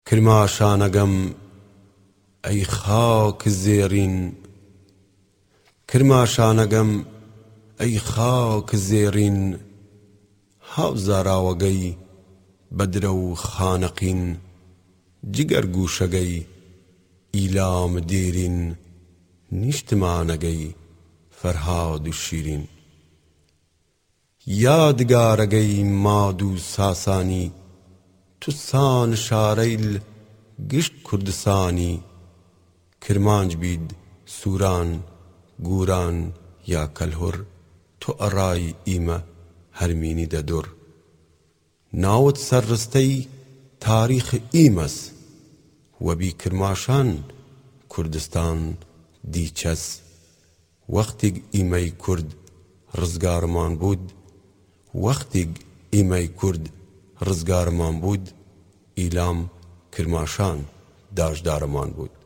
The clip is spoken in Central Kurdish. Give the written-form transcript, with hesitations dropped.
کرماشانەگەم ئەی خاک زێڕین، کرماشانەگەم ئەی خاک زێڕین، هاوزاراوەگەی بەدرە و خانەقین، جگەر گوشەگەی ئیلام دێرین، نیشتمانەگەی فەرهاد و شیرین. یادگارەگەی ماد و ساسانی، توسان شارەیل گشت کوردستانی، کرمانج بید سووران گوران یا کەلهوڕ، تۆ ئەڕای ئیمە هەرمینی دەدوڕ. ناوت سەرڕستەی تاریخ ئیمەس، وەبی کرماشان کوردستان دیچەس. وەختێک ئیمەی کورد ڕزگارمان بود، وەختێک ئیمەی کورد ڕزگارمان بود، ئیلام کرماشان داژدارمان بود.